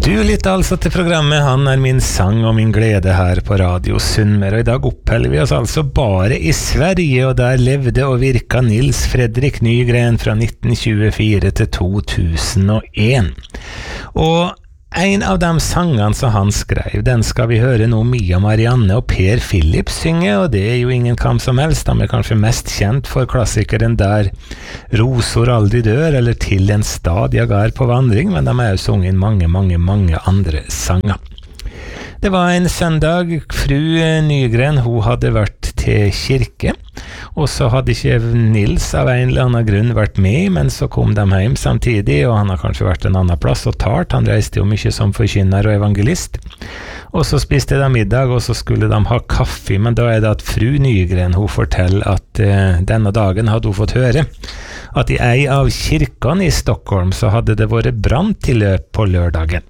Du lytter altså til programmet Han min sang og min glede her på Radio Sunnmøre, og i dag oppholder vi oss altså bare i Sverige, og der levde og virka Nils Fredrik Nygren fra 1924 til 2001. Og en av de sangene som han skrev, den skal vi høre nå Mia Marianne og Per Philip synge, og det jo ingen kam som helst. De kanskje mest kjent for klassikeren Der rosor aldri dør, eller Til en stad jeg er på vandring, men de jo sunget mange andre sanger. Det var en søndag, fru Nygren, hun hadde vært til kirke, og så hadde ikke Nils av en eller annen grunn vært med, men så kom de hjem samtidig, og han har kanskje vært en annen plass og talt. Han reiste jo mye som forkynner og evangelist. Og så spiste de middag, og så skulle de ha kaffe, men da det at fru Nygren, hun forteller at denne dagen hadde hun fått høre at i ei av kirkene i Stockholm så hadde det vært branntilløp på lørdagen.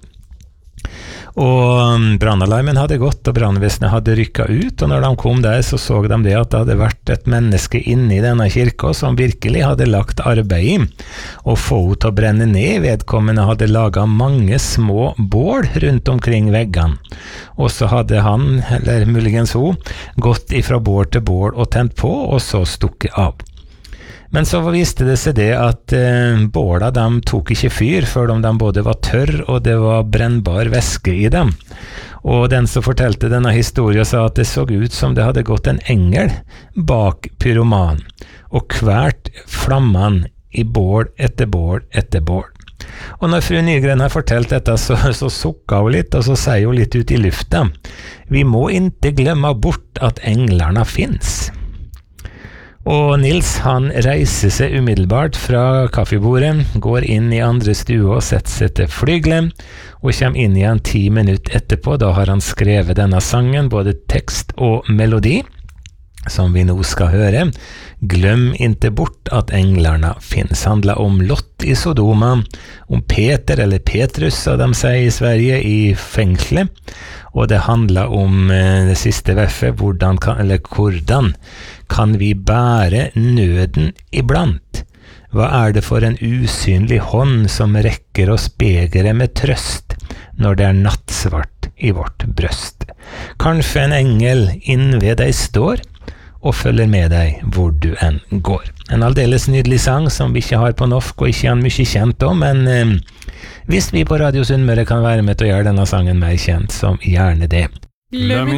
Og brannalarmen hadde gått, og brannvesenet hadde rykket ut, og når de kom der så de det at det hadde vært et menneske inne i denne kirka som virkelig hadde lagt arbeid i å få henne til å brenne ned. Vedkommende hadde laget mange små bål rundt omkring veggene, og så hadde han, eller muligens hun, gått ifra bål til bål og tent på, og så stukket av. Men så viste det seg det at båla de tok ikke fyr før de både var tørr og det var brennbar væske i dem. Og den som fortalte denne historien sa at det så ut som det hadde gått en engel bak pyroman og kvært flammene i bål etter bål etter bål. Og når fru Nygren har fortalt dette, så sukket hun litt, og så sier hun litt ut i lufta: «Vi må ikke glemme bort at englarna finns». Og Nils han reiser seg umiddelbart fra kaffebordet, går inn i andre stue og setter seg til flygelen, og kommer inn igjen 10 minutter etterpå. Da har han skrevet denne sangen, både tekst og melodi, som vi nå skal høre. «Glöm inte bort at englarna finns» handler om Lot i Sodoma, om Peter, eller Petrus, som de sier i Sverige, i fengselet, og det handler om det siste verset, hvordan kan vi bære nøden iblant? Hva det for en usynlig hånd som rekker oss begeret med trøst, når det nattsvart i vårt brøst? Kanskje en engel inn ved deg står, og følger med deg hvor du enn går. En aldeles nydelig sang som vi ikke har på norsk, og ikke mye kjent om, men hvis vi på Radio Sunnmøre kan være med til å gjøre denne sangen mer kjent, så gjerne det.